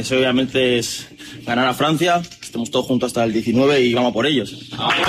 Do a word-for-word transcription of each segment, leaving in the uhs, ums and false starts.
deseo obviamente es ganar a Francia, estemos todos juntos hasta el diecinueve y vamos por ellos.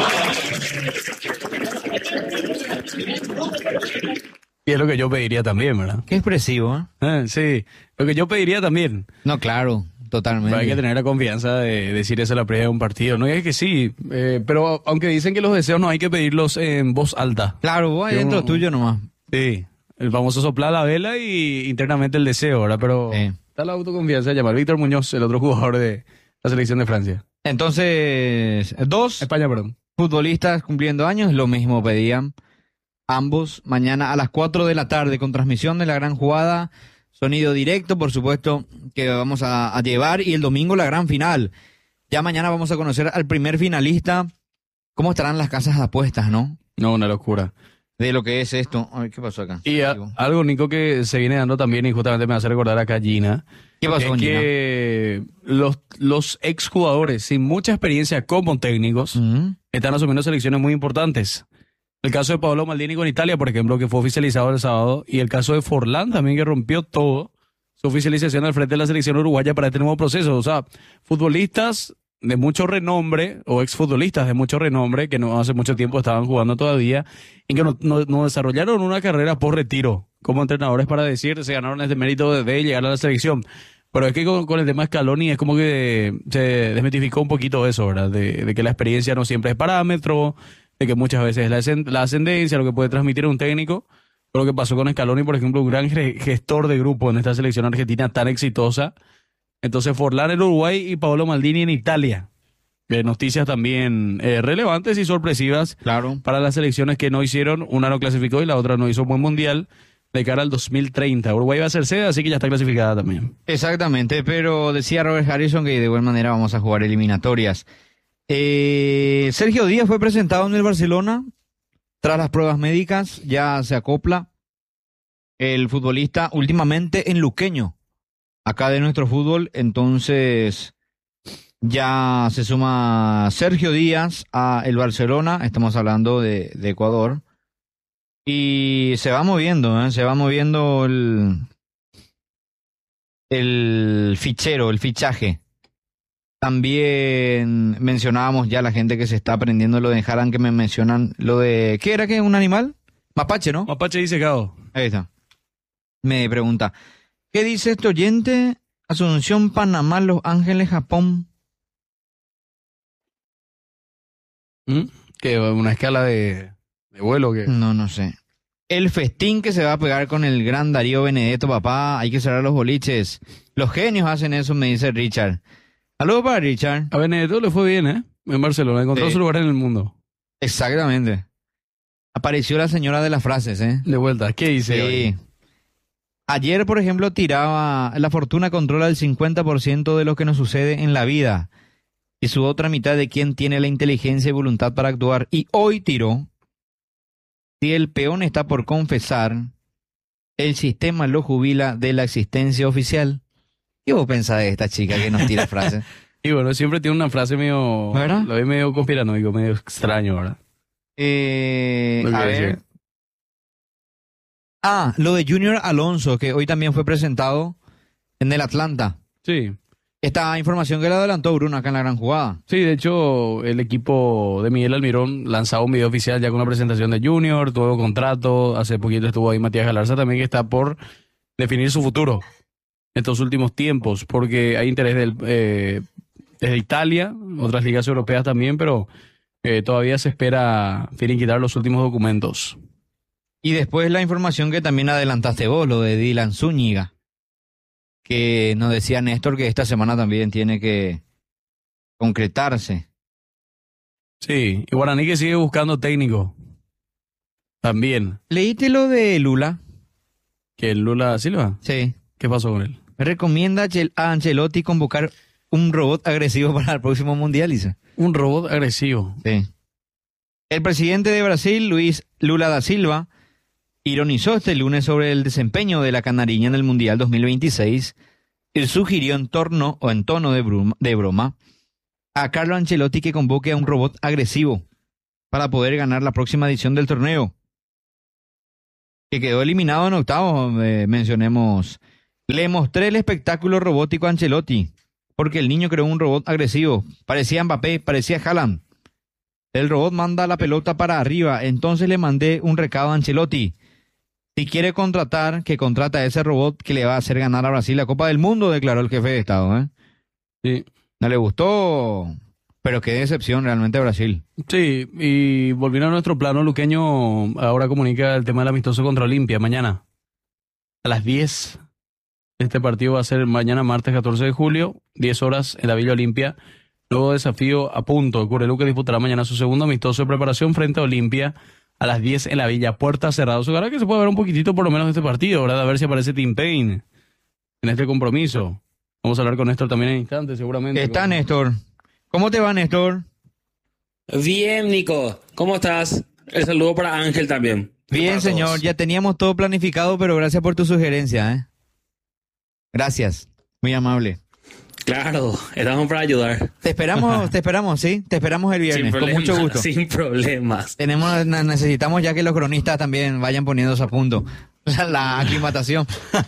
Y es lo que yo pediría también, ¿verdad? Qué expresivo, ¿eh? Eh, sí, lo que yo pediría también. No, claro, totalmente. Pero hay que tener la confianza de decir eso a la previa de un partido. No es que sí, eh, pero aunque dicen que los deseos no hay que pedirlos en voz alta. Claro, vos ahí dentro tuyo nomás. Sí, el famoso soplar la vela y internamente el deseo, ¿verdad? Pero Sí. está la autoconfianza de llamar Víctor Muñoz, el otro jugador de la selección de Francia. Entonces, dos España, perdón. futbolistas cumpliendo años, lo mismo pedían. Ambos, mañana a las cuatro de la tarde, con transmisión de la gran jugada, sonido directo, por supuesto, que vamos a, a llevar, y el domingo la gran final. Ya mañana vamos a conocer al primer finalista. ¿Cómo estarán las casas de apuestas, no? No, una locura. De lo que es esto. Ay, ¿qué pasó acá? Y a- algo, Nico, que se viene dando también, y justamente me hace recordar acá Gina, ¿Qué pasó es con Gina? que los, los exjugadores sin mucha experiencia como técnicos Ujú. están asumiendo selecciones muy importantes. El caso de Paolo Maldini con Italia, por ejemplo, que fue oficializado el sábado, y el caso de Forlán también, que rompió todo su oficialización al frente de la selección uruguaya para este nuevo proceso. O sea, futbolistas de mucho renombre, o exfutbolistas de mucho renombre, que no hace mucho tiempo estaban jugando todavía, y que no, no- no desarrollaron una carrera por retiro como entrenadores para decir, se ganaron este mérito de, de llegar a la selección. Pero es que con, con el tema Scaloni es como que se desmitificó un poquito eso, ¿verdad? De, de que la experiencia no siempre es parámetro, de que muchas veces es la, ascend- la ascendencia, lo que puede transmitir un técnico. Pero lo que pasó con Scaloni, por ejemplo, un gran ge- gestor de grupo en esta selección argentina tan exitosa. Entonces, Forlán en Uruguay y Paolo Maldini en Italia. Eh, noticias también eh, relevantes y sorpresivas Claro. para las selecciones que no hicieron. Una no clasificó y la otra no hizo un buen mundial de cara al dos mil treinta. Uruguay va a ser sede, así que ya está clasificada también. Exactamente, pero decía Robert Harrison que de igual manera vamos a jugar eliminatorias. Eh, Sergio Díaz fue presentado en el Barcelona tras las pruebas médicas, ya se acopla el futbolista últimamente en Luqueño, acá de nuestro fútbol, entonces ya se suma Sergio Díaz a el Barcelona, estamos hablando de, de Ecuador, y se va moviendo, ¿eh? Se va moviendo el, el fichero, el fichaje. También mencionábamos ya la gente que se está aprendiendo lo de Haran, que me mencionan lo de... ¿Qué era que un animal? Mapache, ¿no? Mapache dice Gao. Ahí está. Me pregunta, ¿qué dice este oyente? Asunción, Panamá, Los Ángeles, Japón. ¿Mm? ¿Qué? ¿Una escala de, de vuelo? ¿Qué? No, no sé. El festín que se va a pegar con el gran Darío Benedetto, papá. Hay que cerrar los boliches. Los genios hacen eso, me dice Richard. Saludos para Richard. A Benedetto le fue bien, ¿eh? En Barcelona, encontró Sí. su lugar en el mundo. Exactamente. Apareció la señora de las frases, ¿eh? De vuelta, ¿qué dice Sí. hoy? Ayer, por ejemplo, tiraba, la fortuna controla el cincuenta por ciento de lo que nos sucede en la vida y su otra mitad de quien tiene la inteligencia y voluntad para actuar. Y hoy tiró, si el peón está por confesar, el sistema lo jubila de la existencia oficial. ¿Qué vos pensás de esta chica que nos tira frases? Y bueno, siempre tiene una frase medio... ¿Verdad? Lo ve medio conspiranoico, medio extraño, ¿verdad? Eh, Lo que a decía. ver. Ah, lo de Junior Alonso, que hoy también fue presentado en el Atlanta. Sí. Esta información que le adelantó Bruno acá en la gran jugada. Sí, de hecho, el equipo de Miguel Almirón lanzaba un video oficial ya con una presentación de Junior, tuvo contrato, hace poquito estuvo ahí Matías Galarza también, que está por definir su futuro estos últimos tiempos, porque hay interés del, eh, desde Italia, otras ligas europeas también, pero eh, todavía se espera finiquitar los últimos documentos. Y después la información que también adelantaste vos, lo de Dylan Zúñiga, que nos decía Néstor que esta semana también tiene que concretarse. Sí, y Guaraní que sigue buscando técnico también, ¿Leíste lo de Lula? que el Lula Silva, Sí. ¿qué pasó con él? Recomienda a Chel- a Ancelotti convocar un robot agresivo para el próximo Mundial, dice. Un robot agresivo. Sí. El presidente de Brasil, Luis Lula da Silva, ironizó este lunes sobre el desempeño de la canariña en el Mundial dos mil veintiséis y sugirió en torno o en tono de broma, de broma a Carlo Ancelotti que convoque a un robot agresivo para poder ganar la próxima edición del torneo, que quedó eliminado en octavos, eh, mencionemos. Le mostré el espectáculo robótico a Ancelotti. porque el niño creó un robot agresivo. Parecía Mbappé, parecía Haaland. El robot manda la pelota para arriba. Entonces le mandé un recado a Ancelotti. Si quiere contratar, que contrata a ese robot que le va a hacer ganar a Brasil la Copa del Mundo, declaró el jefe de Estado. ¿eh? Sí. No le gustó, pero qué decepción realmente Brasil. Sí, y volviendo a nuestro plano, Luqueño ahora comunica el tema del amistoso contra Olimpia mañana a las diez. Este partido va a ser mañana martes catorce de julio, diez horas en la Villa Olimpia. Nuevo desafío a punto. Curreluque disputará mañana su segundo amistoso de preparación frente a Olimpia a las diez en la Villa, puertas cerradas. Ojalá que se pueda ver un poquitito por lo menos de este partido, ¿verdad? A ver si aparece Tim Payne en este compromiso. Vamos a hablar con Néstor también en instantes, seguramente. Está con... Néstor. ¿Cómo te va, Néstor? Bien, Nico. ¿Cómo estás? El saludo para Ángel también. Bien, señor. Ya teníamos todo planificado, pero gracias por tu sugerencia, ¿eh? Gracias. Muy amable. Claro, estamos para ayudar. Te esperamos, te esperamos, ¿sí? Te esperamos el viernes, Sin con mucho gusto. Sin problemas. Tenemos, necesitamos ya que los cronistas también vayan poniéndose a punto. La, la aclimatación.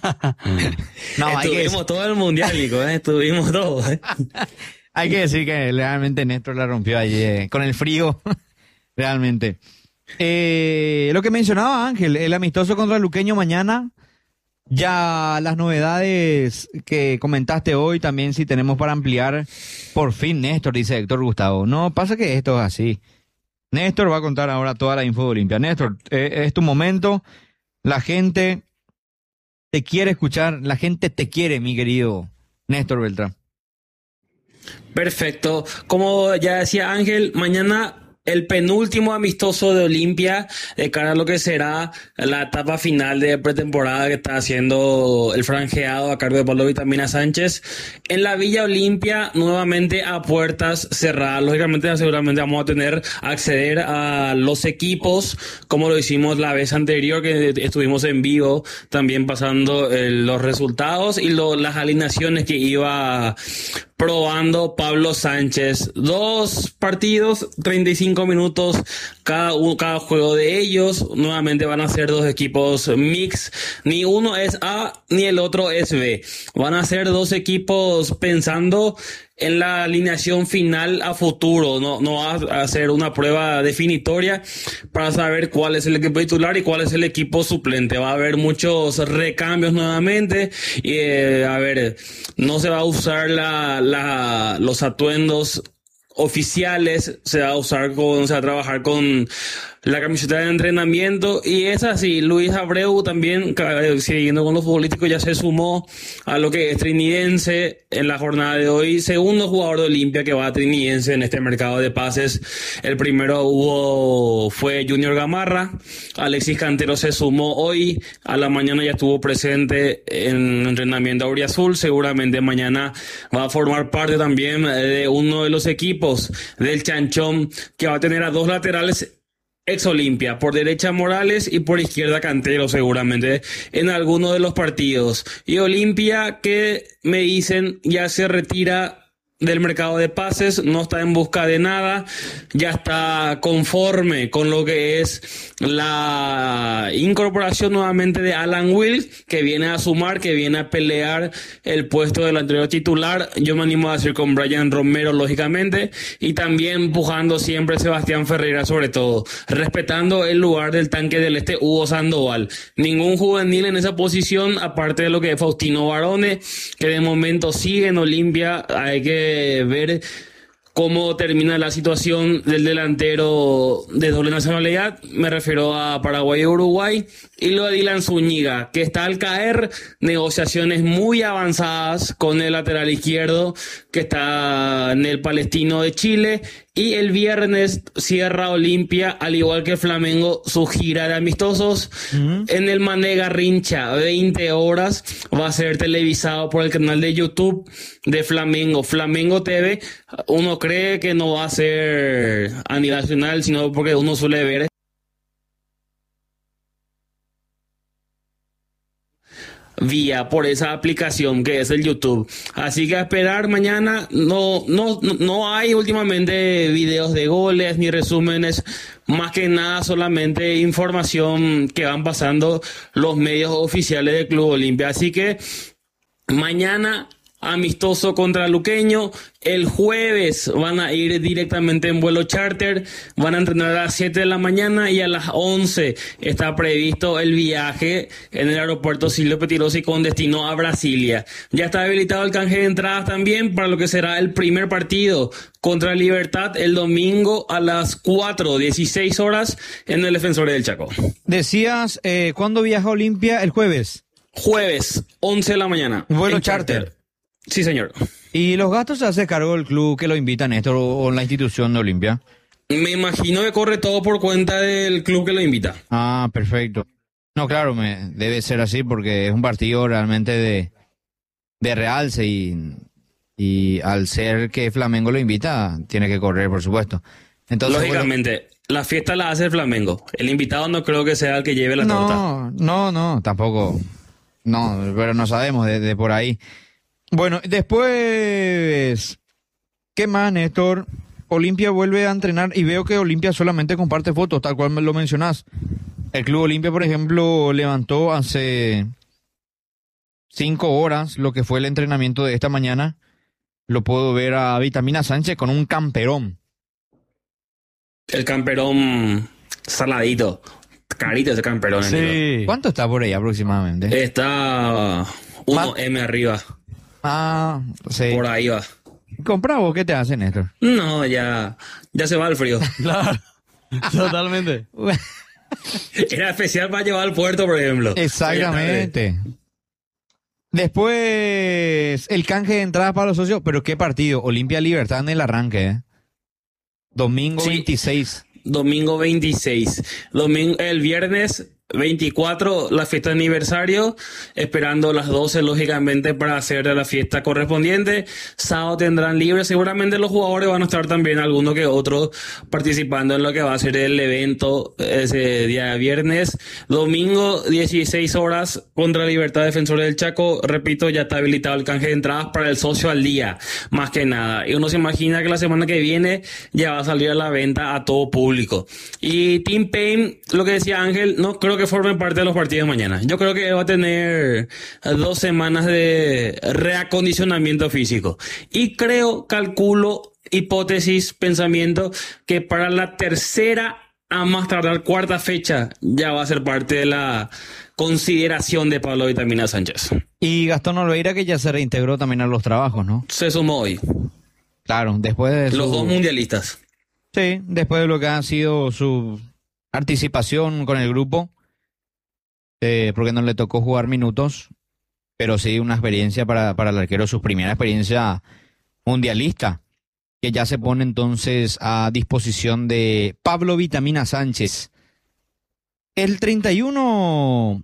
No, hay que Estuvimos todo el mundial, Nico, ¿eh? Estuvimos todos, ¿eh? Hay que decir que realmente Néstor la rompió allí, eh, con el frío, realmente. Eh, lo que mencionaba Ángel, el amistoso contra el Luqueño mañana. Ya las novedades que comentaste hoy también si tenemos para ampliar. Por fin, Néstor, dice Héctor Gustavo. No, pasa que esto es así. Néstor va a contar ahora toda la info de Olimpia. Néstor, eh, es tu momento. La gente te quiere escuchar. La gente te quiere, mi querido Néstor Beltrán. Perfecto. Como ya decía Ángel, mañana el penúltimo amistoso de Olimpia de cara a lo que será la etapa final de pretemporada que está haciendo el franjeado a cargo de Pablo Vitamina Sánchez en la Villa Olimpia, nuevamente a puertas cerradas. Lógicamente seguramente vamos a tener acceder a los equipos como lo hicimos la vez anterior que estuvimos en vivo también pasando eh, los resultados y lo, las alineaciones que iba probando Pablo Sánchez. Dos partidos, treinta y cinco minutos cada, cada juego de ellos. Nuevamente van a ser dos equipos mix. Ni uno es A ni el otro es B. Van a ser dos equipos pensando en la alineación final a futuro. No, no va a ser una prueba definitoria para saber cuál es el equipo titular y cuál es el equipo suplente. Va a haber muchos recambios nuevamente y eh, a ver, no se va a usar la, la, los atuendos oficiales, se va a usar con, se va a trabajar con la camiseta de entrenamiento y es así. Luis Abreu también, siguiendo con los futbolísticos, ya se sumó a lo que es Trinidense en la jornada de hoy, segundo jugador de Olimpia que va a Trinidense en este mercado de pases. El primero hubo, fue Junior Gamarra. Alexis Cantero se sumó hoy, a la mañana ya estuvo presente en entrenamiento auriazul, seguramente mañana va a formar parte también de uno de los equipos del Chanchón que va a tener a dos laterales ex Olimpia, por derecha Morales y por izquierda Cantero seguramente en alguno de los partidos. Y Olimpia, que me dicen ya se retira del mercado de pases, no está en busca de nada, ya está conforme con lo que es la incorporación nuevamente de Alan Will, que viene a sumar, que viene a pelear el puesto del anterior titular. Yo me animo a decir con Brian Romero, lógicamente, y también empujando siempre Sebastián Ferreira, sobre todo, respetando el lugar del tanque del este Hugo Sandoval. Ningún juvenil en esa posición, aparte de lo que es Faustino Barone, que de momento sigue en Olimpia. Hay que ver cómo termina la situación del delantero de doble nacionalidad, me refiero a Paraguay y Uruguay, y lo de Dylan Zúñiga, que está al caer, negociaciones muy avanzadas con el lateral izquierdo, que está en el Palestino de Chile, y el viernes cierra Olimpia, al igual que Flamengo, su gira de amistosos uh-huh. en el Mané Garrincha, veinte horas, va a ser televisado por el canal de YouTube de Flamengo, Flamengo T V. Uno cree que no va a ser a nivel nacional, sino porque uno suele ver vía por esa aplicación que es el YouTube. Así que a esperar mañana. No, no, no hay últimamente videos de goles ni resúmenes, más que nada solamente información que van pasando los medios oficiales del Club Olimpia. Así que mañana amistoso contra Luqueño. El jueves van a ir directamente en vuelo charter, van a entrenar a las siete de la mañana y a las once está previsto el viaje en el aeropuerto Silvio Pettirossi con destino a Brasilia. Ya está habilitado el canje de entradas también para lo que será el primer partido contra Libertad el domingo a las cuatro, dieciséis horas en el Defensores del Chaco. Decías, eh, ¿cuándo viaja Olimpia? El jueves. Jueves, once de la mañana. Vuelo en charter. Sí, señor. ¿Y los gastos se hace cargo del club que lo invita, Néstor, o, o la institución de Olimpia? Me imagino que corre todo por cuenta del club que lo invita. Ah, perfecto. No, claro, me, debe ser así porque es un partido realmente de, de realce y, y al ser que Flamengo lo invita, tiene que correr, por supuesto. Entonces, lógicamente, bueno, la fiesta la hace el Flamengo. El invitado no creo que sea el que lleve la no, torta. No, no, no, tampoco. No, pero no sabemos de, de por ahí. Bueno, después, ¿qué más, Néstor? Olimpia vuelve a entrenar y veo que Olimpia solamente comparte fotos, tal cual me lo mencionás. El Club Olimpia, por ejemplo, levantó hace cinco horas lo que fue el entrenamiento de esta mañana. Lo puedo ver a Vitamina Sánchez con un camperón. El camperón saladito, carito ese camperón. Sí. Amigo. ¿Cuánto está por ahí aproximadamente? Está uno eme arriba. Ah, sí. Por ahí va. ¿Compra vos qué te hace, Néstor? No, ya, ya se va el frío. Claro, totalmente. Era especial para llevar al puerto, por ejemplo. Exactamente. Después, el canje de entradas para los socios. Pero qué partido. Olimpia Libertad en el arranque, ¿eh? Domingo Sí. veintiséis. Domingo veintiséis. Domingo, el viernes veinticuatro, la fiesta de aniversario, esperando las doce, lógicamente, para hacer la fiesta correspondiente. Sábado tendrán libre. Seguramente los jugadores van a estar también, algunos que otros, participando en lo que va a ser el evento ese día viernes. Domingo, dieciséis horas, contra Libertad Defensores del Chaco. Repito, ya está habilitado el canje de entradas para el socio al día, más que nada. Y uno se imagina que la semana que viene ya va a salir a la venta a todo público. Y Team Pain, lo que decía Ángel, no creo que formen parte de los partidos de mañana. Yo creo que va a tener dos semanas de reacondicionamiento físico. Y creo, calculo, hipótesis, pensamiento, que para la tercera, a más tardar cuarta fecha, ya va a ser parte de la consideración de Pablo Vitamina Sánchez. Y Gastón Olveira, que ya se reintegró también a los trabajos, ¿no? Se sumó hoy. Claro, después de su... Los dos mundialistas. Sí, después de lo que ha sido su participación con el grupo, eh, porque no le tocó jugar minutos, pero sí una experiencia para, para el arquero, su primera experiencia mundialista, que ya se pone entonces a disposición de Pablo Vitamina Sánchez. El treinta y uno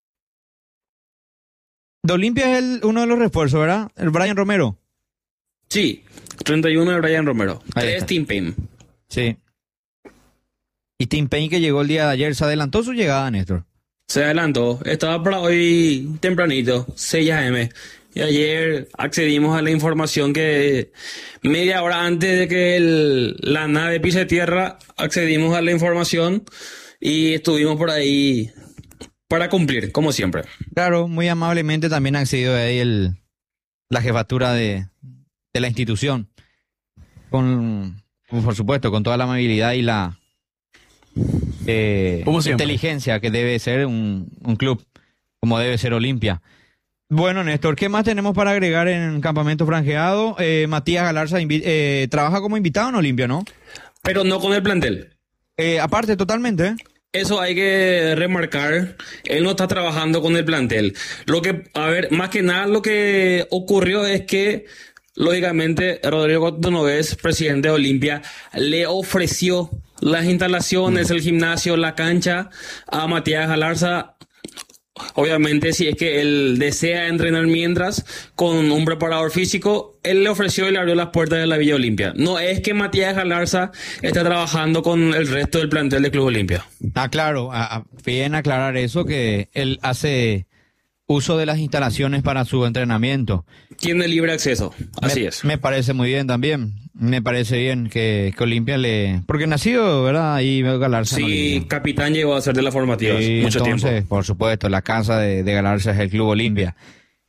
de Olimpia es el, uno de los refuerzos, ¿verdad? El Brian Romero. Sí, treinta y uno de Brian Romero. Ahí Tres está. Team Pain. Sí. Y Tim Payne, que llegó el día de ayer, se adelantó su llegada, Néstor. Se adelantó. Estaba para hoy tempranito, seis a eme. Y ayer accedimos a la información que media hora antes de que el, la nave pise tierra, accedimos a la información y estuvimos por ahí para cumplir, como siempre. Claro, muy amablemente también ha accedido ahí el, la jefatura de, de la institución. Con, por supuesto, con toda la amabilidad y la eh, Como siempre. inteligencia que debe ser un, un club, como debe ser Olimpia. Bueno, Néstor, ¿qué más tenemos para agregar en Campamento Franjeado? Eh, Matías Galarza invi- eh, trabaja como invitado en Olimpia, ¿no? Pero no con el plantel. Eh, aparte, totalmente, ¿eh? Eso hay que remarcar. Él no está trabajando con el plantel. Lo que, a ver, más que nada lo que ocurrió es que, lógicamente, Rodrigo Donovés, presidente de Olimpia, le ofreció las instalaciones, el gimnasio, la cancha a Matías Galarza. Obviamente, si es que él desea entrenar mientras con un preparador físico, él le ofreció y le abrió las puertas de la Villa Olimpia. No es que Matías Galarza está trabajando con el resto del plantel del Club Olimpia. Ah, claro, a, a, bien aclarar eso, que él hace uso de las instalaciones para su entrenamiento. Tiene libre acceso, así me, es. Me parece muy bien también. Me parece bien que, que Olimpia le... Porque nacido, ¿verdad? Ahí Galarza. Sí, capitán llegó a ser de la formativa sí, mucho entonces, tiempo. por supuesto, la casa de, de Galarza es el Club Olimpia.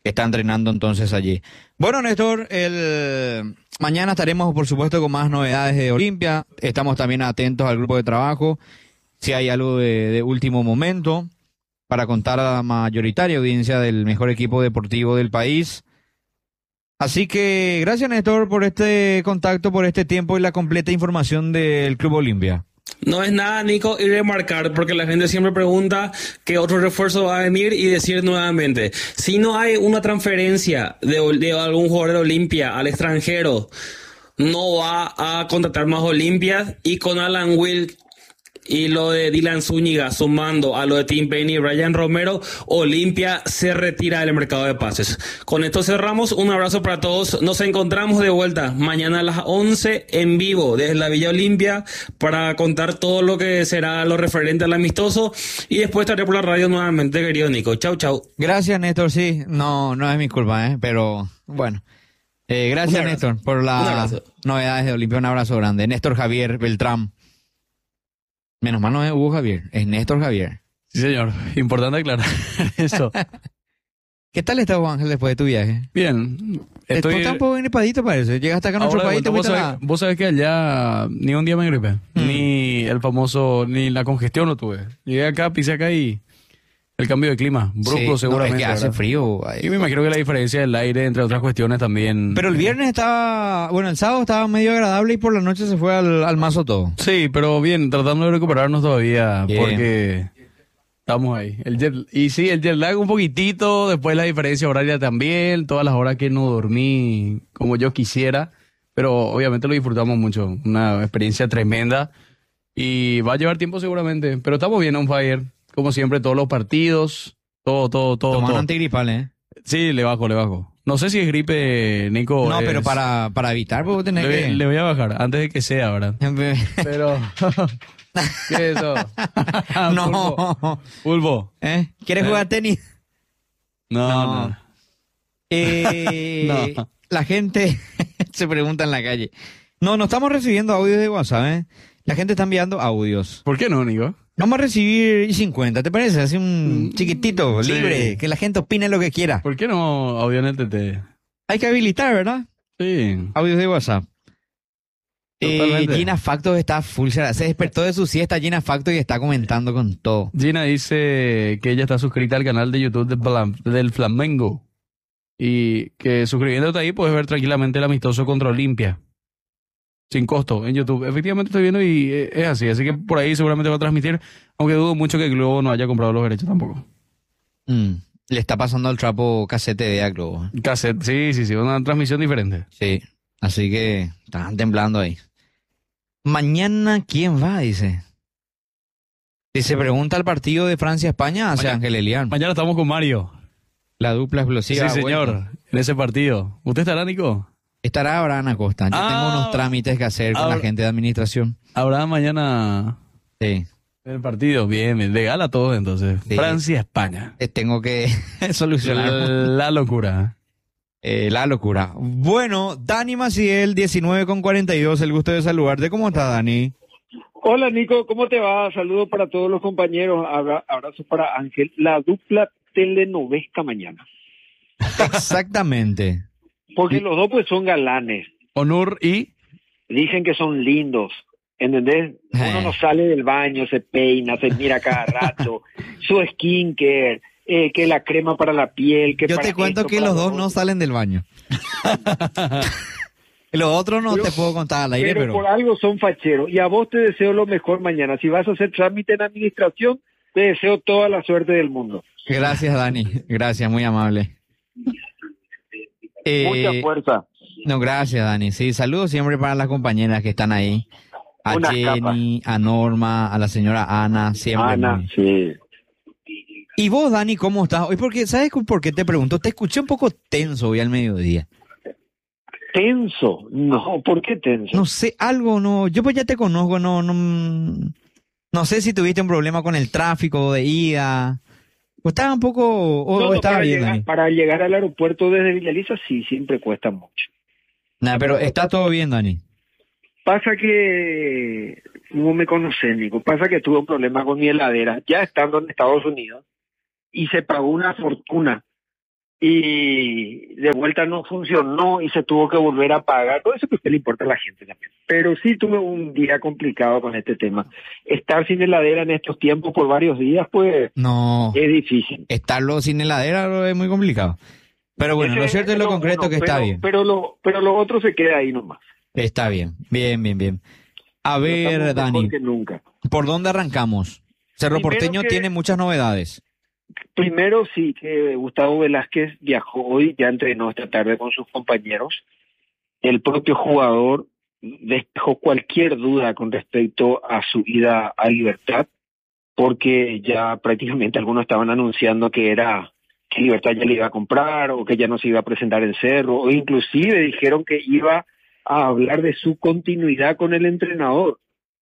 está entrenando entonces allí. Bueno, Néstor, el... mañana estaremos, por supuesto, con más novedades de Olimpia. Estamos también atentos al grupo de trabajo, si hay algo de, de último momento, para contar a la mayoritaria audiencia del mejor equipo deportivo del país. Así que gracias, Néstor, por este contacto, por este tiempo y la completa información del Club Olimpia. No es nada, Nico, y remarcar, porque la gente siempre pregunta qué otro refuerzo va a venir y decir nuevamente, si no hay una transferencia de, de algún jugador de Olimpia al extranjero, no va a contratar más Olimpia, y con Alan Will y lo de Dylan Zúñiga sumando a lo de Tim Payne y Brian Romero, Olimpia se retira del mercado de pases. Con esto cerramos. Un abrazo para todos. Nos encontramos de vuelta mañana a las once en vivo desde la Villa Olimpia para contar todo lo que será lo referente al amistoso, y después estaré por la radio nuevamente, querido Nico. Chau, chau. Gracias, Néstor. Sí, no, no es mi culpa, ¿eh? Pero bueno. Eh, gracias, Néstor, por las novedades de Olimpia. Un abrazo grande. Néstor Javier Beltrán. Menos mal no es Hugo Javier, es Néstor Javier. Sí, señor. Importante aclarar eso. ¿Qué tal está, Juan Ángel, después de tu viaje? Bien. Estoy... Está un poco gripadito, parece. Llegaste acá a nuestro Ahora, país. Te vos, fuiste a sabés, la... vos sabés que allá ni un día me gripé. Mm. Ni el famoso, ni la congestión lo tuve. Llegué acá, pisé acá y el cambio de clima. Brusco, sí, seguramente. No, es que hace ¿verdad? frío. Ahí. Y me imagino que la diferencia del aire, entre otras cuestiones, también. Pero el viernes estaba, bueno, el sábado estaba medio agradable y por la noche se fue al, al mazo todo. Sí, pero bien, tratando de recuperarnos todavía, bien. Porque estamos ahí. El jet, y sí, el jet lag un poquitito, después la diferencia horaria también, todas las horas que no dormí como yo quisiera, pero obviamente lo disfrutamos mucho, una experiencia tremenda y va a llevar tiempo seguramente, pero estamos bien on fire. Como siempre, todos los partidos, todo, todo, todo. Tomando todo. antigripal, ¿eh? Sí, le bajo, le bajo. No sé si es gripe, Nico. No, es... pero para, para evitar, pues tener le, que... le voy a bajar, antes de que sea, ¿verdad? Pero... ¿Qué es eso? No. Pulpo. Pulpo. ¿Eh? ¿Quieres ¿Eh? jugar tenis? No, no. no. Eh, no. La gente se pregunta en la calle. No, no estamos recibiendo audios de WhatsApp, ¿eh? La gente está enviando audios. ¿Por qué no, Nico? Vamos a recibir I cincuenta, ¿te parece? Así un chiquitito, sí. libre, que la gente opine lo que quiera. ¿Por qué no audio en el T T? Hay que habilitar, ¿verdad? Sí. Audios de WhatsApp. Eh, Totalmente. Gina Facto está full, se despertó de su siesta Gina Facto y está comentando con todo. Gina dice que ella está suscrita al canal de YouTube de Flam- del Flamengo y que suscribiéndote ahí puedes ver tranquilamente el amistoso contra Olimpia. Sin costo en YouTube. Efectivamente estoy viendo y eh, es así. Así que por ahí seguramente va a transmitir, aunque dudo mucho que Globo no haya comprado los derechos tampoco. Mm, le está pasando el trapo casete de A Globo. Cassette, sí, sí, sí, una transmisión diferente. Sí, así que están temblando ahí. Mañana, ¿quién va? Dice. Si se pregunta el partido de Francia-España, hace Mañana- Ángel Elian. Mañana estamos con Mario. La dupla explosiva. Sí, ha señor, vuelto. en ese partido. ¿Usted estará, Nico? Estará Abraham Acosta. Yo Ah, tengo unos trámites que hacer con Abra- la gente de administración. Habrá mañana Sí. el partido. Bien, bien. De gala todos entonces. Sí. Francia-España. Eh, Tengo que solucionar La, la locura. eh, la locura. Bueno, Dani Maciel, diecinueve con cuarenta y dos. El gusto de saludarte. ¿Cómo está, Dani? Hola Nico, ¿cómo te va? Saludos para todos los compañeros, Abra- abrazos para Ángel. La dupla telenovesca mañana. Exactamente. Porque los dos pues son galanes, Onur y... dicen que son lindos, ¿entendés? Uno Eh. no sale del baño, se peina, se mira cada rato, su skincare, eh, que la crema para la piel, que Yo para te cuento esto, que para los lo dos no otro. salen del baño. Los otros no Pero- te puedo contar al aire, pero, pero... por algo son facheros. Y a vos te deseo lo mejor mañana. Si vas a hacer trámite en administración, te deseo toda la suerte del mundo. Gracias, Dani. Gracias, muy amable. Eh, Mucha fuerza. No, gracias, Dani. Sí, saludos siempre para las compañeras que están ahí. A Unas Jenny, a Norma, a la señora Ana, siempre. Ana, muy- sí. ¿Y vos, Dani, cómo estás hoy? Porque, ¿sabes por qué te pregunto? Te escuché un poco tenso hoy al mediodía. ¿Tenso? No, ¿por qué tenso? No sé, algo no... Yo pues ya te conozco, no... No, no sé si tuviste un problema con el tráfico de ida. ¿O estaba un poco... O, No, o no, estaba para, bien, llegar, Dani? para llegar al aeropuerto desde Villaliza sí, siempre cuesta mucho. Nah, pero está todo bien, Dani. Pasa que, no me conoces, Nico, pasa que tuve un problema con mi heladera, ya estando en Estados Unidos, y se pagó una fortuna y de vuelta no funcionó y se tuvo que volver a pagar. Todo eso que a usted le importa a la gente también. Pero sí tuve un día complicado con este tema. Estar sin heladera en estos tiempos por varios días, pues No, es difícil. estarlo sin heladera es muy complicado. Pero bueno, Ese lo cierto es lo concreto uno, que está pero, bien. Pero lo, pero lo otro se queda ahí nomás. Está bien, bien, bien, bien. A No ver, estamos Dani, mejor que nunca. ¿por dónde arrancamos? Cerro Primero Porteño que- tiene muchas novedades. Primero sí que Gustavo Velázquez viajó hoy, ya entrenó esta tarde con sus compañeros. El propio jugador dejó cualquier duda con respecto a su ida a Libertad, porque ya prácticamente algunos estaban anunciando que era que Libertad ya le iba a comprar o que ya no se iba a presentar en Cerro, o inclusive dijeron que iba a hablar de su continuidad con el entrenador,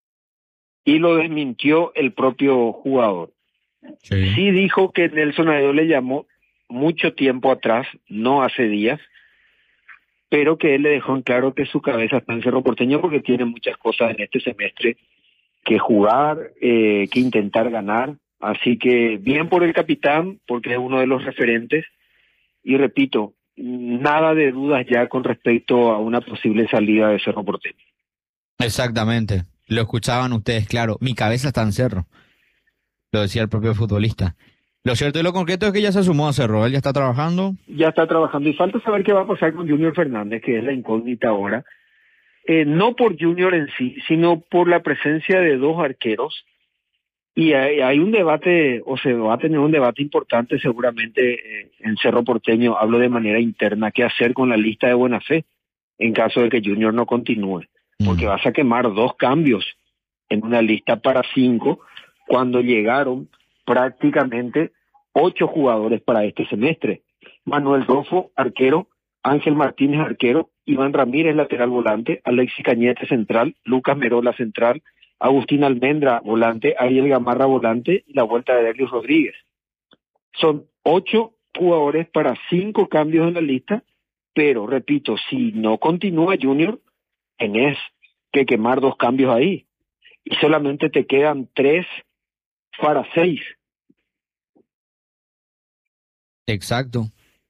y lo desmintió el propio jugador. Sí dijo que Nelson Aedo le llamó mucho tiempo atrás, no hace días, pero que él le dejó en claro que su cabeza está en Cerro Porteño porque tiene muchas cosas en este semestre que jugar, eh, que intentar ganar. Así que bien por el capitán, porque es uno de los referentes. Y repito, nada de dudas ya con respecto a una posible salida de Cerro Porteño. Exactamente. Lo escuchaban ustedes, claro. Mi cabeza está en Cerro. Lo decía el propio futbolista. Lo cierto y lo concreto es que ya se sumó a Cerro. Él ya está trabajando. Ya está trabajando y falta saber qué va a pasar con Junior Fernández, que es la incógnita ahora. Eh, no por Junior en sí, sino por la presencia de dos arqueros. Y hay, hay un debate, o se va a tener un debate importante seguramente eh, en Cerro Porteño, hablo de manera interna, qué hacer con la lista de buena fe en caso de que Junior no continúe. Porque Mm. vas a quemar dos cambios en una lista para cinco cuando llegaron prácticamente ocho jugadores para este semestre. Manuel Rofo, arquero, Ángel Martínez, arquero, Iván Ramírez, lateral volante, Alexis Cañete, central, Lucas Merola, central, Agustín Almendra, volante, Ariel Gamarra, volante, y la vuelta de Derlis Rodríguez. Son ocho jugadores para cinco cambios en la lista, pero repito, si no continúa Junior, tenés que quemar dos cambios ahí, y solamente te quedan tres para seis. Exacto.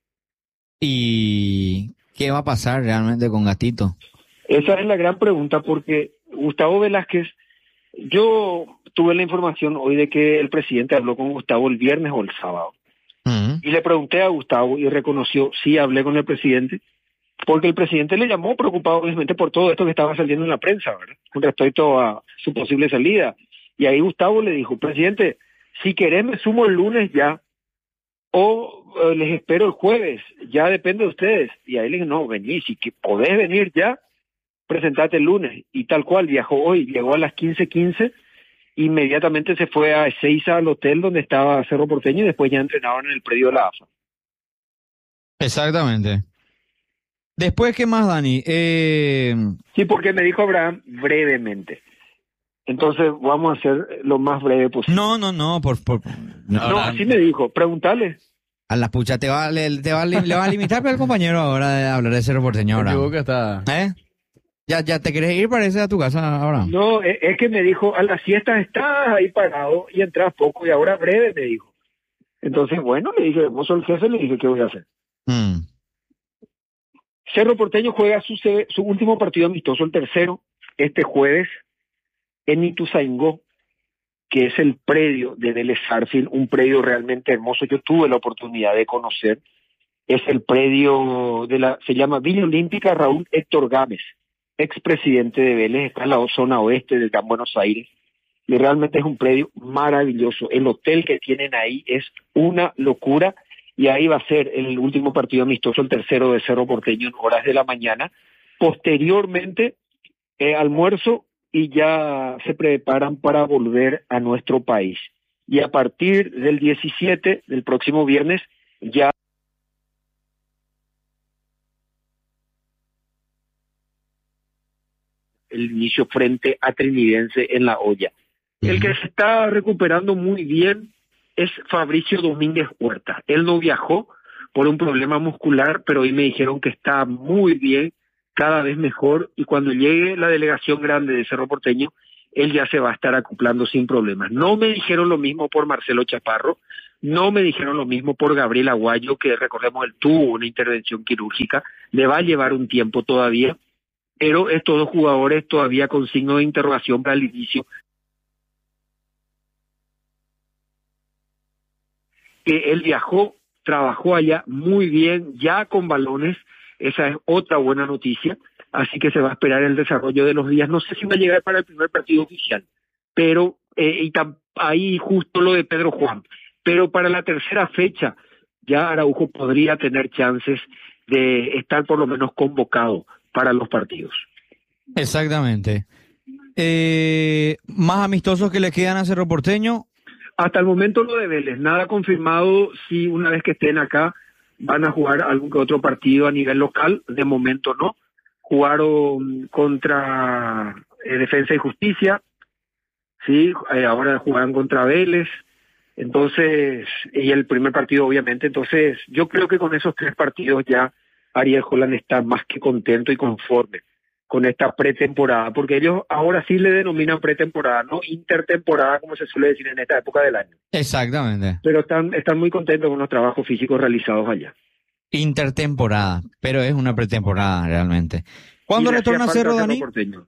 ¿Y qué va a pasar realmente con Gatito? Esa es la gran pregunta, porque Gustavo Velázquez, yo tuve la información hoy de que el presidente habló con Gustavo el viernes o el sábado, Mm. y le pregunté a Gustavo y reconoció, sí, hablé con el presidente, porque el presidente le llamó preocupado obviamente por todo esto que estaba saliendo en la prensa, ¿verdad?, con respecto a su posible salida. Y ahí Gustavo le dijo, presidente, si querés me sumo el lunes ya, o eh, les espero el jueves, ya depende de ustedes. Y ahí le dije, no, vení, si que podés venir ya, presentate el lunes. Y tal cual, viajó hoy, llegó a las quince quince, inmediatamente se fue a Ezeiza, al hotel donde estaba Cerro Porteño, y después ya entrenaron en el predio de la A F A. Exactamente. Después, ¿qué más, Dani? Eh, Sí, porque me dijo Abraham brevemente. Entonces vamos a hacer lo más breve posible. no, no, no, por, por No, Ahora- así me dijo, pregúntale. a la pucha te va, le, te va, a li- le va a limitar al compañero ahora de hablar de Cerro Porteño ahora. Yo que está. ¿Eh? Ya, ya te querés ir, parece, a tu casa ahora. No, es, es que me dijo, a las siestas estás ahí parado y entras poco y ahora breve, me dijo. Entonces, bueno, le dije, vos sos el jefe, le dije, ¿qué voy a hacer? Mm. Cerro Porteño juega su, se- su último partido amistoso, el tercero, este jueves, en Ituzaingó, que es el predio de Vélez Sarsfield, un predio realmente hermoso. Yo tuve la oportunidad de conocer. Es el predio de la, se llama Villa Olímpica Raúl Héctor Gámez, expresidente de Vélez, está en la zona oeste del Gran Buenos Aires, y realmente es un predio maravilloso. El hotel que tienen ahí es una locura, y ahí va a ser el último partido amistoso, el tercero de Cerro Porteño, en horas de la mañana. Posteriormente, eh, almuerzo, y ya se preparan para volver a nuestro país. Y a partir del diecisiete, del próximo viernes, ya el inicio frente a Trinidense en La Hoya. El que se está recuperando muy bien es Fabricio Domínguez Huerta. Él no viajó por un problema muscular, pero hoy me dijeron que está muy bien, cada vez mejor, y cuando llegue la delegación grande de Cerro Porteño, él ya se va a estar acoplando sin problemas. No me dijeron lo mismo por Marcelo Chaparro. No me dijeron lo mismo por Gabriel Aguayo, que recordemos, él tuvo una intervención quirúrgica, le va a llevar un tiempo todavía, pero estos dos jugadores todavía con signo de interrogación para el inicio. Que él viajó, trabajó allá muy bien, ya con balones, esa es otra buena noticia, así que se va a esperar el desarrollo de los días. No sé si va a llegar para el primer partido oficial, pero eh, y tam, ahí justo lo de Pedro Juan. Pero para la tercera fecha ya Araujo podría tener chances de estar por lo menos convocado para los partidos. Exactamente. Eh, ¿Más amistosos que le quedan a Cerro Porteño? Hasta el momento lo de Vélez, nada confirmado si una vez que estén acá van a jugar algún que otro partido a nivel local, de momento no. Jugaron contra eh, Defensa y Justicia, sí, eh, ahora jugarán contra Vélez. Entonces, y el primer partido obviamente, entonces yo creo que con esos tres partidos ya Ariel Holland está más que contento y conforme con esta pretemporada, porque ellos ahora sí le denominan pretemporada, no intertemporada como se suele decir en esta época del año. Exactamente. Pero están, están muy contentos con los trabajos físicos realizados allá. Intertemporada, pero es una pretemporada realmente. ¿Cuándo retorna Cerro, Dani? Porteño.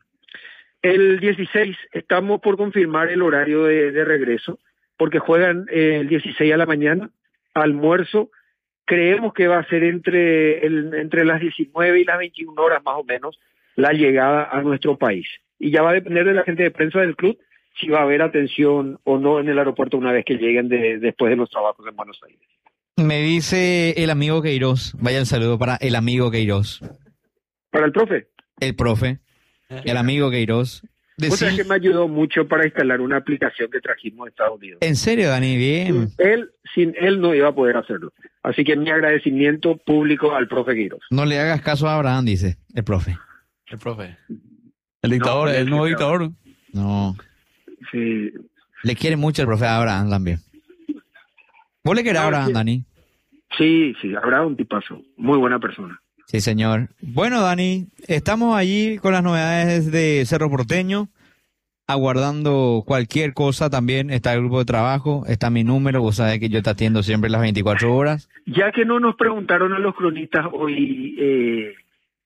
El dieciséis, estamos por confirmar el horario de, de regreso, porque juegan eh, el dieciséis a la mañana, almuerzo, creemos que va a ser entre, el, entre las diecinueve y las veintiuna horas más o menos la llegada a nuestro país. Y ya va a depender de la gente de prensa del club si va a haber atención o no en el aeropuerto una vez que lleguen de, después de los trabajos en Buenos Aires. Me dice el amigo Queiroz, vaya el saludo para el amigo Queiroz. ¿Para el profe? El profe, el amigo Queiroz. Decí... O sea que me ayudó mucho para instalar una aplicación que trajimos de Estados Unidos. ¿En serio, Dani? Bien. Él, sin él no iba a poder hacerlo. Así que mi agradecimiento público al profe Queiroz. No le hagas caso a Abraham, dice el profe. El profe. El dictador, No, el nuevo dictador. No. Sí. Le quiere mucho el profe a Abraham también. ¿Vos le querés a Abraham, sí. Dani? Sí, sí, Abraham un tipazo. Muy buena persona. Sí, señor. Bueno, Dani, estamos allí con las novedades de Cerro Porteño, aguardando cualquier cosa también. Está el grupo de trabajo, está mi número, vos sabés que yo te atiendo siempre las veinticuatro horas. Ya que no nos preguntaron a los cronistas hoy eh,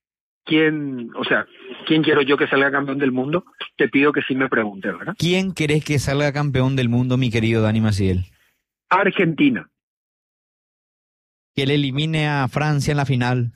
quién, o sea, quién quiero yo que salga campeón del mundo, te pido que sí me preguntes, ¿verdad? ¿Quién querés que salga campeón del mundo, mi querido Dani Maciel? Argentina. Que le elimine a Francia en la final.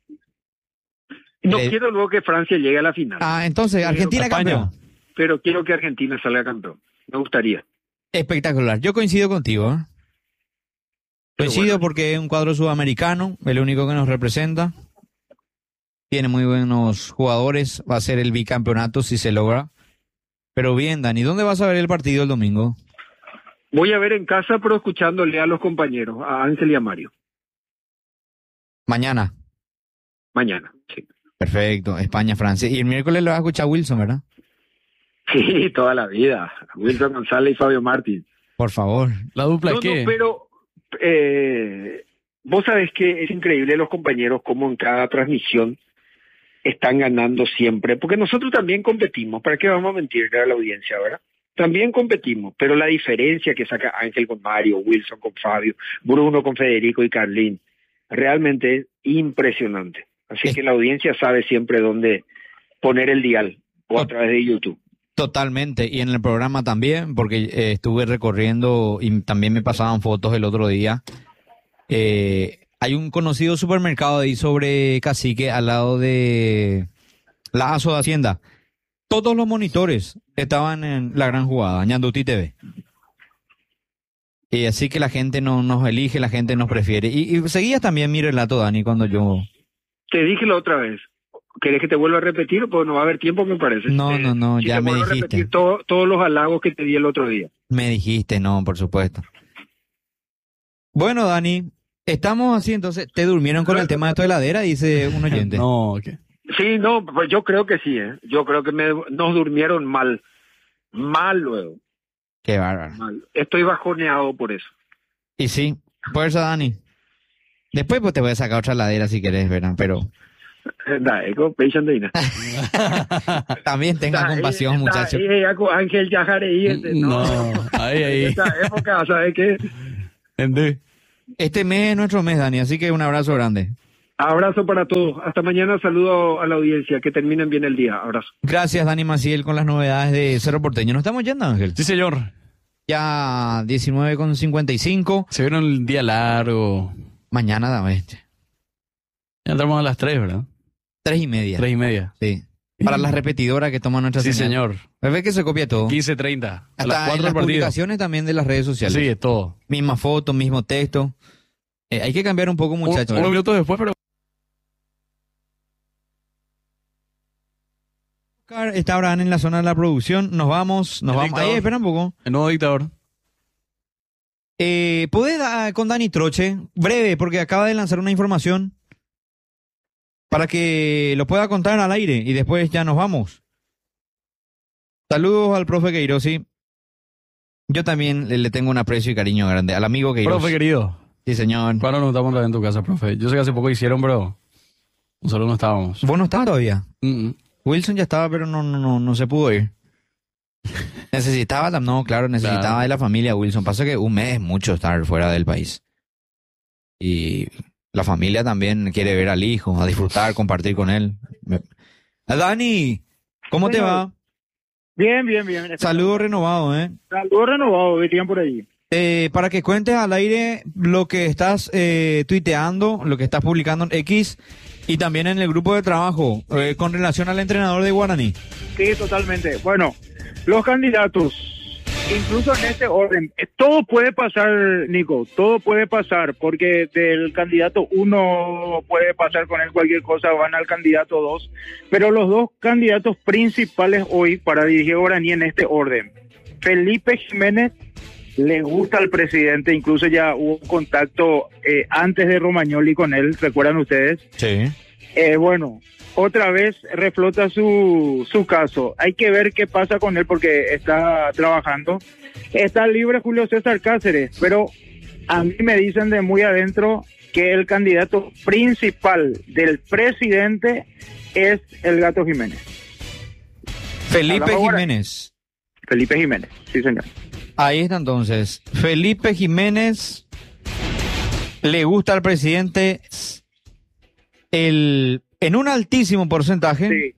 No Le... quiero luego que Francia llegue a la final. Ah, entonces, Argentina campeón. Pero quiero que Argentina salga campeón. Me gustaría. Espectacular. Yo coincido contigo, ¿eh? Coincido bueno. Porque es un cuadro sudamericano, el único que nos representa. Tiene muy buenos jugadores. Va a ser el bicampeonato si se logra. Pero bien, Dani, ¿dónde vas a ver el partido el domingo? Voy a ver en casa, pero escuchándole a los compañeros, a Ángel y a Mario. Mañana. Mañana, sí. Perfecto, España-Francia. Y el miércoles lo vas a escuchar a Wilson, ¿verdad? Sí, toda la vida. Wilson González y Fabio Martín. Por favor. ¿La dupla no, qué? No, pero eh, vos sabés que es increíble los compañeros como en cada transmisión están ganando siempre. Porque nosotros también competimos. ¿Para qué vamos a mentirle a la audiencia, verdad? También competimos. Pero la diferencia que saca Ángel con Mario, Wilson con Fabio, Bruno con Federico y Carlín, realmente es impresionante. Así que la audiencia sabe siempre dónde poner el dial, o a través de YouTube. Totalmente, y en el programa también, porque eh, estuve recorriendo y también me pasaban fotos el otro día. Eh, hay un conocido supermercado ahí sobre Cacique, al lado de la Aso de Hacienda. Todos los monitores estaban en la gran jugada, Ñanduti T V. Y así que la gente no nos elige, la gente nos prefiere. Y, y seguías también mi relato, Dani, cuando yo... Te dije la otra vez. ¿Querés que te vuelva a repetir? Pues no va a haber tiempo, me parece. No, eh, no, no, si ya te me vuelvo dijiste. A repetir todo, todos los halagos que te di el otro día. Me dijiste, no, por supuesto. Bueno, Dani, estamos así, entonces, ¿te durmieron con el tema de tu heladera? Dice un oyente. No, ¿qué? Sí, no, pues yo creo que sí, ¿eh? Yo creo que me, nos durmieron mal. Mal luego. Qué bárbaro. Mal. Estoy bajoneado por eso. Y sí, fuerza, Dani. Después pues te voy a sacar otra heladera si querés, ¿verdad? Pero... Dale, con Peixandeina. También tenga compasión, muchachos. Ángel Yajareí. No, ahí, ahí. En esta época, ¿sabes qué? Ende. Este mes es nuestro mes, Dani, así que un abrazo grande. Abrazo para todos. Hasta mañana. Saludo a la audiencia. Que terminen bien el día. Abrazo. Gracias, Dani Maciel, con las novedades de Cerro Porteño. ¿Nos estamos yendo, Ángel? Sí, señor. Ya diecinueve con cincuenta y cinco. Se vieron el día largo. Mañana, dame este. Ya entramos a las tres, ¿verdad? Tres y media. Tres y media. Sí. Para las repetidoras que toman nuestra Sí, señal. señor. ¿Ves que se copia todo? quince treinta. A Hasta las en cuatro las del partido. publicaciones también de las redes sociales. Sí, es todo. Misma foto, mismo texto. Eh, hay que cambiar un poco, muchachos. Un- unos minutos después, pero... Oscar, está Abraham en la zona de la producción. Nos vamos, nos El vamos. dictador. Ahí, espera un poco. El nuevo dictador. Eh, ¿Podés dar con Dani Troche? Breve, porque acaba de lanzar una información para que lo pueda contar al aire y después ya nos vamos. Saludos al profe Queiroz, sí. Yo también le, le tengo un aprecio y cariño grande al amigo Queiroz. Profe querido. Sí, señor. ¿Cuándo nos estamos en tu casa, profe? Yo sé que hace poco hicieron, pero nosotros no estábamos. ¿Vos no estabas todavía? Mm, mm. Wilson ya estaba, pero no, no, no, no se pudo ir. Necesitaba, tam- no, claro, necesitaba Claro. de la familia Wilson. Pasa que un mes es mucho estar fuera del país. Y la familia también quiere ver al hijo, a disfrutar, compartir con él. Me- Ah, Dani, ¿cómo te va? Bien, bien, bien. Saludo renovado, ¿eh? Saludo renovado. Verían por ahí. Eh, para que cuentes al aire lo que estás eh, tuiteando, lo que estás publicando en X y también en el grupo de trabajo eh, con relación al entrenador de Guaraní. Sí, totalmente. Bueno, los candidatos, incluso en este orden, eh, todo puede pasar, Nico, todo puede pasar, porque del candidato uno puede pasar con él cualquier cosa, van al candidato dos, pero los dos candidatos principales hoy para dirigir Guaraní en este orden, Felipe Jiménez, le gusta al presidente, incluso ya hubo contacto eh, antes de Romagnoli con él, ¿recuerdan ustedes? Sí. Eh, bueno, otra vez reflota su, su caso. Hay que ver qué pasa con él porque está trabajando. Está libre Julio César Cáceres, pero a mí me dicen de muy adentro que el candidato principal del presidente es el Gato Jiménez. Felipe Hablamos ahora. Jiménez. Felipe Jiménez, sí señor. Ahí está entonces. Felipe Jiménez le gusta al presidente el en un altísimo porcentaje. Sí.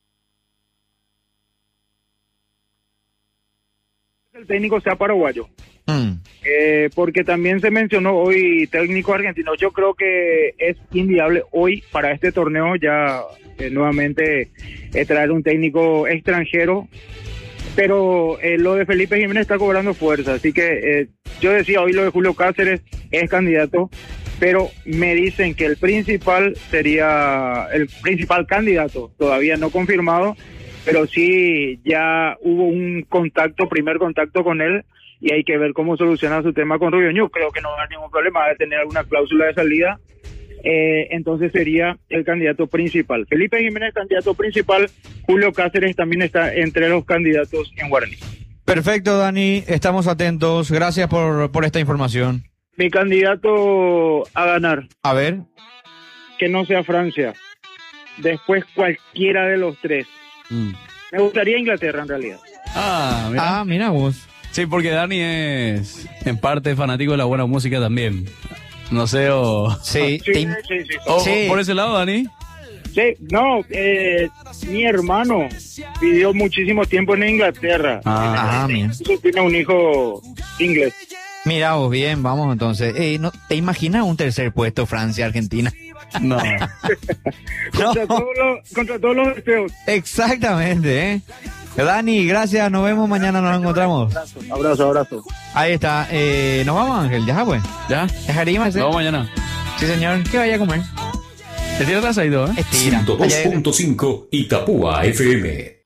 El técnico sea paraguayo. Mm. Eh, porque también se mencionó hoy técnico argentino. Yo creo que es inviable hoy para este torneo ya eh, nuevamente eh, traer un técnico extranjero. Pero eh, lo de Felipe Jiménez está cobrando fuerza. Así que eh, yo decía hoy lo de Julio Cáceres es candidato, pero me dicen que el principal sería el principal candidato, todavía no confirmado, pero sí ya hubo un contacto, primer contacto con él, y hay que ver cómo soluciona su tema con Rubio. Yo creo que no va a haber ningún problema, va a tener alguna cláusula de salida, eh, entonces sería el candidato principal. Felipe Jiménez, candidato principal, Julio Cáceres también está entre los candidatos en Guaraní. Perfecto, Dani, estamos atentos. Gracias por, por esta información. Mi candidato a ganar, A ver. que no sea Francia, después cualquiera de los tres. Mm. Me gustaría Inglaterra en realidad. Ah, mira. Ah, mira vos. Sí, porque Dani es en parte fanático de la buena música también. No sé, o... Sí, Sí, te sí, im- sí, sí. o- Sí. por ese lado, Dani. Sí, no, eh, mi hermano vivió muchísimo tiempo en Inglaterra. Ah, mira. Incluso tiene un hijo inglés. Mira vos, bien, vamos entonces. Eh, ¿no, ¿Te imaginas un tercer puesto Francia-Argentina? No. Contra, todos los, contra todos los deseos. Exactamente, ¿eh? Dani, gracias, nos vemos mañana, nos encontramos. Abrazo, abrazo. Ahí está, eh, nos vamos, Ángel, ya pues. ¿Ya? ¿Dejaríamos Nos vemos mañana. Sí, señor, ¿qué vaya a comer? Te tiras atrasadito, ¿eh? Estira. ciento dos Allá- punto cinco Itapúa F M.